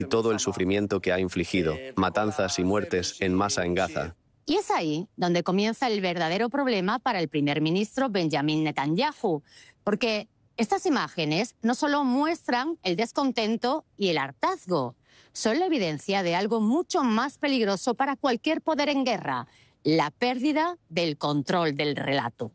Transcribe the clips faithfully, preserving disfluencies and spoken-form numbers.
y todo el sufrimiento que ha infligido, matanzas y muertes en masa en Gaza. Y es ahí donde comienza el verdadero problema para el primer ministro Benjamin Netanyahu, porque estas imágenes no solo muestran el descontento y el hartazgo, son la evidencia de algo mucho más peligroso para cualquier poder en guerra, la pérdida del control del relato.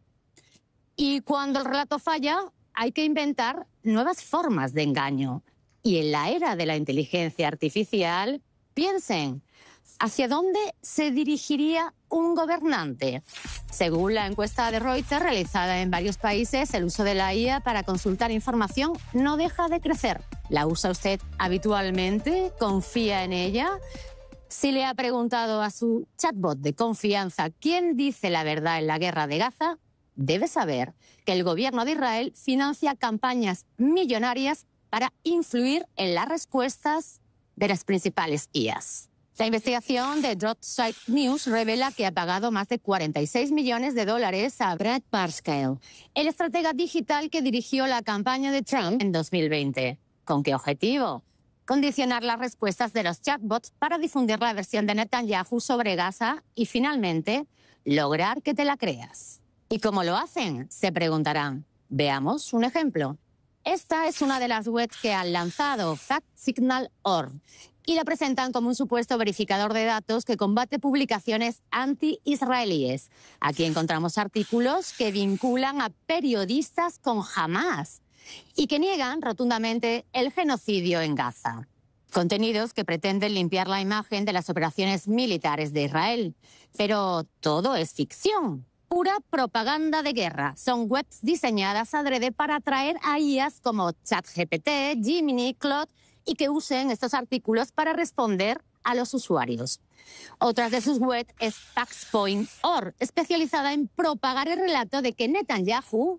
Y cuando el relato falla, hay que inventar nuevas formas de engaño. Y en la era de la inteligencia artificial, piensen, ¿hacia dónde se dirigiría un gobernante? Según la encuesta de Reuters realizada en varios países, el uso de la I A para consultar información no deja de crecer. ¿La usa usted habitualmente? ¿Confía en ella? Si le ha preguntado a su chatbot de confianza quién dice la verdad en la guerra de Gaza, debe saber que el gobierno de Israel financia campañas millonarias para influir en las respuestas de las principales I As. La investigación de Dropsite News revela que ha pagado más de cuarenta y seis millones de dólares a Brad Parscale, el estratega digital que dirigió la campaña de Trump en dos mil veinte. ¿Con qué objetivo? Condicionar las respuestas de los chatbots para difundir la versión de Netanyahu sobre Gaza y, finalmente, lograr que te la creas. ¿Y cómo lo hacen? Se preguntarán. Veamos un ejemplo. Esta es una de las webs que han lanzado, fact signal punto org, y la presentan como un supuesto verificador de datos que combate publicaciones anti-israelíes. Aquí encontramos artículos que vinculan a periodistas con Hamás y que niegan rotundamente el genocidio en Gaza. Contenidos que pretenden limpiar la imagen de las operaciones militares de Israel. Pero todo es ficción. Pura propaganda de guerra. Son webs diseñadas adrede para atraer a I As como ChatGPT, Gemini, Claude y que usen estos artículos para responder a los usuarios. Otra de sus webs es facts point punto org, especializada en propagar el relato de que Netanyahu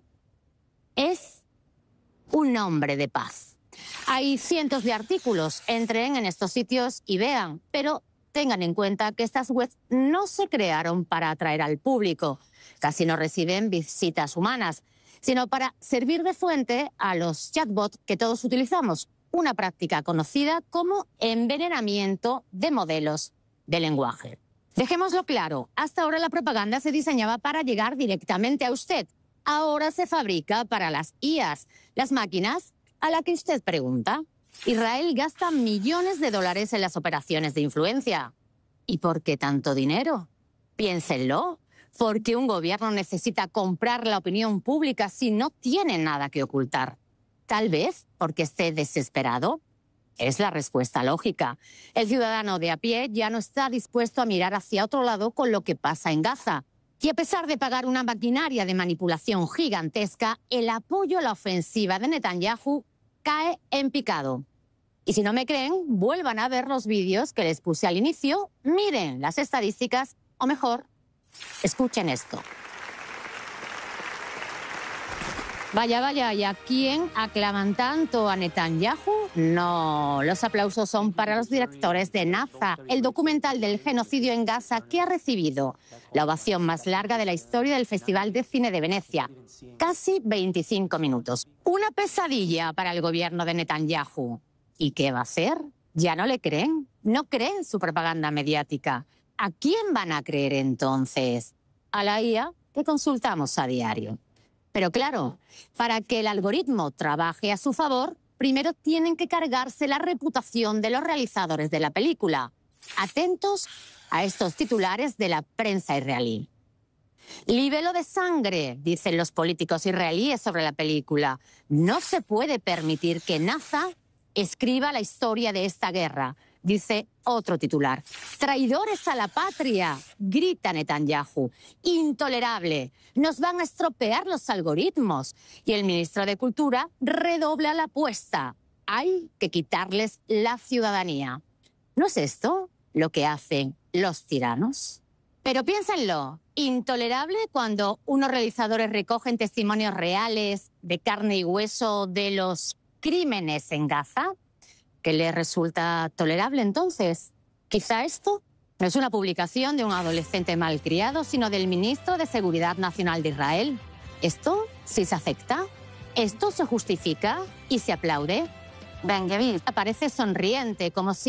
es un hombre de paz. Hay cientos de artículos, entren en estos sitios y vean, pero tengan en cuenta que estas webs no se crearon para atraer al público, casi no reciben visitas humanas, sino para servir de fuente a los chatbots que todos utilizamos, una práctica conocida como envenenamiento de modelos de lenguaje. Dejémoslo claro, hasta ahora la propaganda se diseñaba para llegar directamente a usted. Ahora se fabrica para las I As, las máquinas a las que usted pregunta. Israel gasta millones de dólares en las operaciones de influencia. ¿Y por qué tanto dinero? Piénsenlo. ¿Por qué un gobierno necesita comprar la opinión pública si no tiene nada que ocultar? Tal vez porque esté desesperado. Es la respuesta lógica. El ciudadano de a pie ya no está dispuesto a mirar hacia otro lado con lo que pasa en Gaza. Y a pesar de pagar una maquinaria de manipulación gigantesca, el apoyo a la ofensiva de Netanyahu cae en picado. Y si no me creen, vuelvan a ver los vídeos que les puse al inicio, miren las estadísticas, o mejor, escuchen esto. Vaya, vaya, ¿y a quién aclaman tanto? ¿A Netanyahu? No, los aplausos son para los directores de Naza, el documental del genocidio en Gaza que ha recibido la ovación más larga de la historia del Festival de Cine de Venecia. Casi veinticinco minutos. Una pesadilla para el gobierno de Netanyahu. ¿Y qué va a hacer? ¿Ya no le creen? ¿No creen su propaganda mediática? ¿A quién van a creer entonces? A la I A que consultamos a diario. Pero claro, para que el algoritmo trabaje a su favor, primero tienen que cargarse la reputación de los realizadores de la película. Atentos a estos titulares de la prensa israelí. Libelo de sangre, dicen los políticos israelíes sobre la película. No se puede permitir que Naza escriba la historia de esta guerra, dice otro titular. Traidores a la patria, grita Netanyahu. Intolerable, nos van a estropear los algoritmos. Y el ministro de Cultura redobla la apuesta. Hay que quitarles la ciudadanía. ¿No es esto lo que hacen los tiranos? Pero piénsenlo, intolerable cuando unos realizadores recogen testimonios reales de carne y hueso de los crímenes en Gaza. ¿Qué les resulta tolerable entonces? Quizá esto no es una publicación de un adolescente malcriado, sino del ministro de Seguridad Nacional de Israel. ¿Esto sí se acepta? ¿Esto se justifica y se aplaude? Ben Gvir aparece sonriente, como si